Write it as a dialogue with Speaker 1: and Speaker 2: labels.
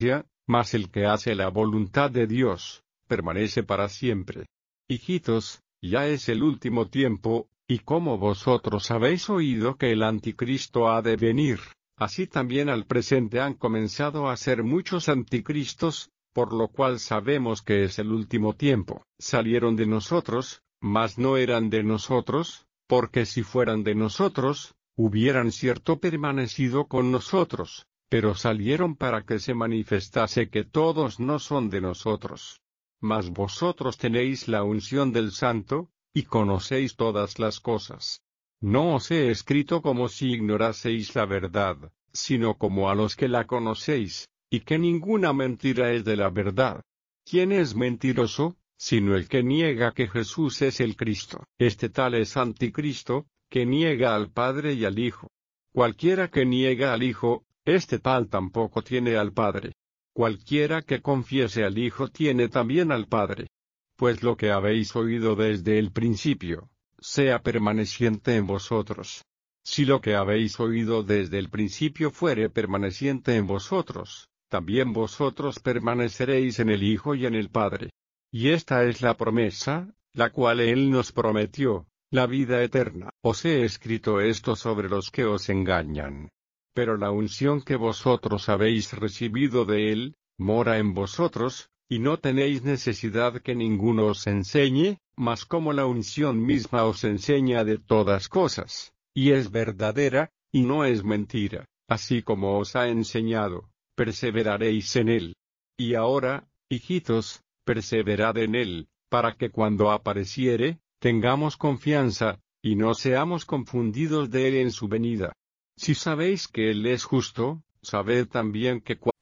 Speaker 1: mas el que hace la voluntad de Dios, permanece para siempre. Hijitos, ya es el último tiempo, y como vosotros habéis oído que el anticristo ha de venir, así también al presente han comenzado a ser muchos anticristos, por lo cual sabemos que es el último tiempo. Salieron de nosotros, mas no eran de nosotros, porque si fueran de nosotros, hubieran cierto permanecido con nosotros, pero salieron para que se manifestase que todos no son de nosotros. Mas vosotros tenéis la unción del Santo, y conocéis todas las cosas. No os he escrito como si ignoraseis la verdad, sino como a los que la conocéis, y que ninguna mentira es de la verdad. ¿Quién es mentiroso, sino el que niega que Jesús es el Cristo? Este tal es anticristo, que niega al Padre y al Hijo. Cualquiera que niega al Hijo, este tal tampoco tiene al Padre. Cualquiera que confiese al Hijo tiene también al Padre. Pues lo que habéis oído desde el principio, sea permaneciente en vosotros. Si lo que habéis oído desde el principio fuere permaneciente en vosotros, también vosotros permaneceréis en el Hijo y en el Padre. Y esta es la promesa, la cual Él nos prometió, la vida eterna. Os he escrito esto sobre los que os engañan. Pero la unción que vosotros habéis recibido de Él, mora en vosotros, y no tenéis necesidad que ninguno os enseñe, mas como la unción misma os enseña de todas cosas, y es verdadera, y no es mentira, así como os ha enseñado, perseveraréis en Él. Y ahora, hijitos, perseverad en Él, para que cuando apareciere, tengamos confianza, y no seamos confundidos de Él en su venida. Si sabéis que Él es justo, sabed también que